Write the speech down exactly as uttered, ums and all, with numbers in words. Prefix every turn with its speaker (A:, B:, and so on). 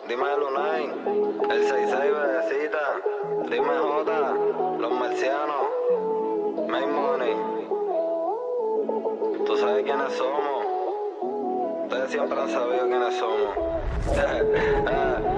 A: Dime Lunay, el seis seis bebecita, dime Jota, los marcianos, Make Money, tú sabes quiénes somos, ustedes siempre han sabido quiénes somos.